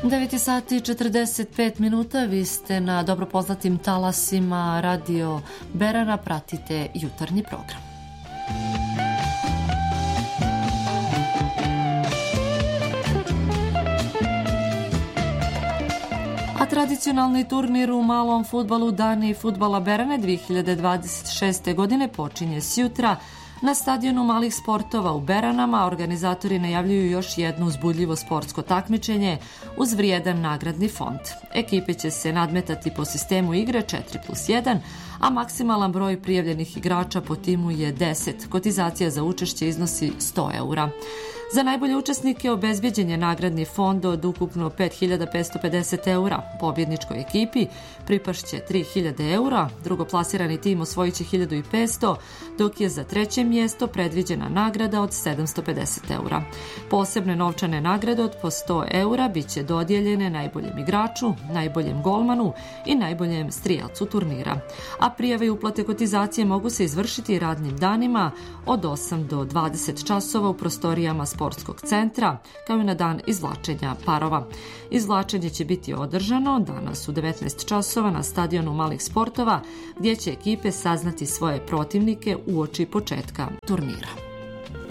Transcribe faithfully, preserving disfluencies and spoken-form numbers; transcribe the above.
devet sati i četrdeset pet minuta, vi ste na dobro poznatim talasima Radio Berana, pratite jutarnji program. A tradicionalni turnir u malom fudbalu Dani fudbala Berane dve hiljade dvadeset šeste. godine počinje sjutra na stadionu malih sportova u Beranama. Organizatori najavljuju još jedno uzbudljivo sportsko takmičenje uz vrijedan nagradni fond. Ekipe će se nadmetati po sistemu igre četiri plus jedan, a maksimalan broj prijavljenih igrača po timu je deset. Kotizacija za učešće iznosi sto eura. Za najbolje učesnike obezbjeđen je nagradni fond od ukupno pet hiljada petsto pedeset eura. Pobjedničkoj ekipi pripašće tri hiljade eura, drugoplasirani tim osvojit će hiljadu petsto, dok je za treće mjesto predviđena nagrada od sedamsto pedeset eura. Posebne novčane nagrade od po sto eura bit će dodijeljene najboljem igraču, najboljem golmanu i najboljem strijelcu turnira. A prijave i uplate kotizacije mogu se izvršiti radnim danima od osam do dvadeset časova u prostorijama sportskog centra, kao i na dan izvlačenja parova. Izvlačenje će biti održano danas u devetnaest časova na stadionu malih sportova, gdje će ekipe saznati svoje protivnike uoči početka turnira.